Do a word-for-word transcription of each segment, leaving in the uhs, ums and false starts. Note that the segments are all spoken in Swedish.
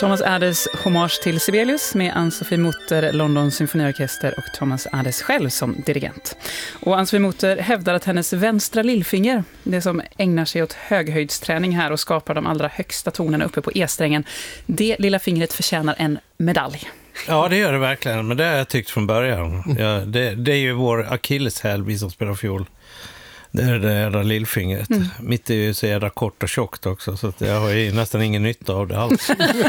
Thomas Adès hommage till Sibelius med Ann-Sofie Mutter, London symfoniorkester och Thomas Adès själv som dirigent. Och Ann-Sofie Mutter hävdar att hennes vänstra lillfinger, det som ägnar sig åt höghöjdsträning här och skapar de allra högsta tonerna uppe på E-strängen, det lilla fingret förtjänar en medalj. Ja, det gör det verkligen, men det har jag tyckt från början. Ja, det, det är ju vår akilleshäl, vi som spelar fiol. Det är det jävla lillfingret. Mm. Mitt är ju så jävla kort och tjockt också, så att jag har ju nästan ingen nytta av det alls.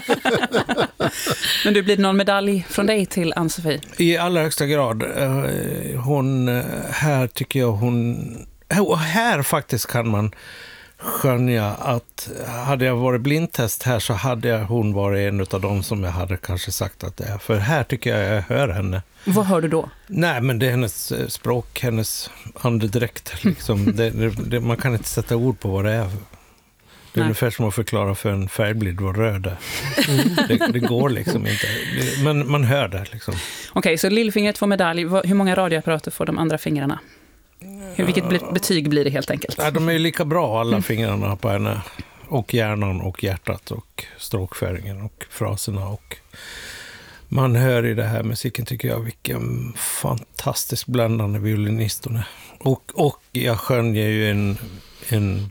Men du, blir det någon medalj från dig till Ann-Sofie? I allra högsta grad. Hon, här tycker jag hon... Här faktiskt kan man skönja att hade jag varit blindtest här så hade jag, hon varit en av dem som jag hade kanske sagt att det är. För här tycker jag jag hör henne. Vad hör du då? Nej, men det är hennes språk, hennes andedräkt. Liksom. det, det, det, man kan inte sätta ord på vad det är. Det är Nej. ungefär som att förklara för en färgblind vad röd är. Mm. Det, det går liksom inte. Det, men man hör det liksom. Okej, okay, så lillfingret får medalj. Hur många radioapparater får de andra fingrarna? Vilket betyg blir det helt enkelt? Ja, de är ju lika bra alla fingrarna på henne. Och hjärnan och hjärtat och stråkfäringen och fraserna. Och man hör i det här musiken tycker jag vilken fantastiskt bländande violinist hon är. Och, och jag skönjer ju en, en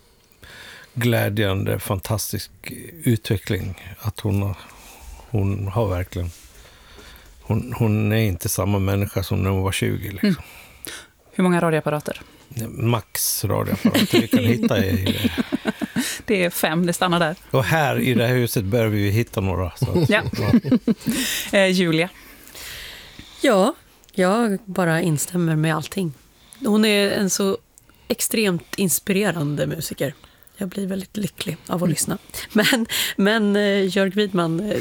glädjande, fantastisk utveckling. Att hon har, hon har verkligen... Hon, hon är inte samma människa som när hon var tjugo liksom. Mm. Hur många radioapparater? Max radioapparater vi kan hitta i det. Det är fem, det stannar där. Och här i det här huset bör vi hitta några. Så att, ja. eh, Julia? Ja, jag bara instämmer med allting. Hon är en så extremt inspirerande musiker. Jag blir väldigt lycklig av att mm. lyssna. Men, men Jörg Widman,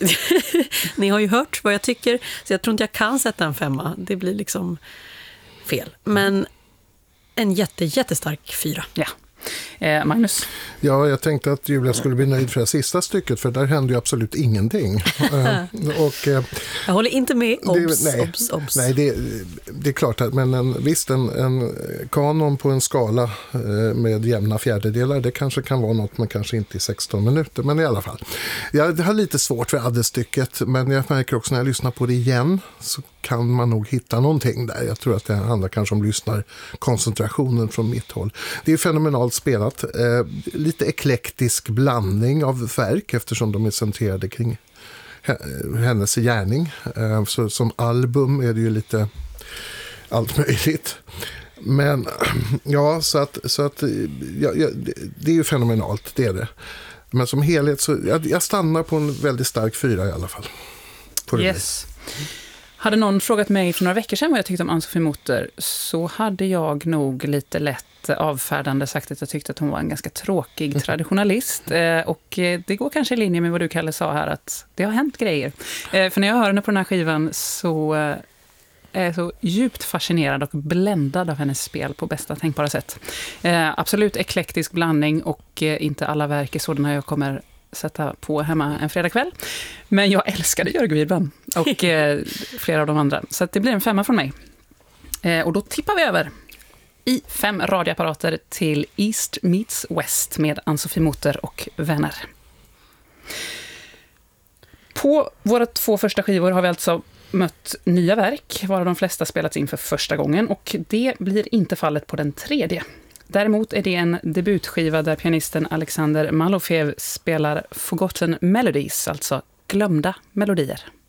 ni har ju hört vad jag tycker. Så jag tror inte jag kan sätta en femma. Det blir liksom... fel. Men en jätte, jättestark fyra. Ja. Eh, Magnus? Ja, jag tänkte att Julia skulle bli nöjd för det sista stycket, för där hände ju absolut ingenting. eh, och, eh, jag håller inte med. Obs, det, nej, obs, obs. nej det, det är klart, att, men en, visst en, en kanon på en skala eh, med jämna fjärdedelar, det kanske kan vara något, men kanske inte i sexton minuter, men i alla fall. Jag har lite svårt för Adès-stycket, men jag märker också när jag lyssnar på det igen så kan man nog hitta någonting där. Jag tror att det handlar kanske om lyssnarkoncentrationen från mitt håll. Det är fenomenalt spelat. Eh, lite eklektisk blandning av verk eftersom de är centrerade kring hennes gärning. Eh, så som album är det ju lite allt möjligt. Men ja, så att, så att ja, ja, det är ju fenomenalt, det är det. Men som helhet så jag, jag stannar på en väldigt stark fyra i alla fall. På yes. Hade någon frågat mig för några veckor sedan vad jag tyckte om Ann-Sofie Mutter, så hade jag nog lite lätt avfärdande sagt att jag tyckte att hon var en ganska tråkig traditionalist. Och det går kanske i linje med vad du, Kalle, sa här, att det har hänt grejer. För när jag hör henne på den här skivan så är jag så djupt fascinerad och bländad av hennes spel på bästa tänkbara sätt. Absolut eklektisk blandning, och inte alla verk är sådana jag kommer sätta på hemma en fredagkväll. Men jag älskade Jörg Widman och eh, flera av de andra. Så att det blir en femma från mig. Eh, och då tippar vi över i fem radioapparater till East Meets West med Ann-Sofie Mutter och vänner. På våra två första skivor har vi alltså mött nya verk, varav de flesta spelats in för första gången, och det blir inte fallet på den tredje. Däremot är det en debutskiva där pianisten Alexander Malofev spelar Forgotten Melodies, alltså glömda melodier.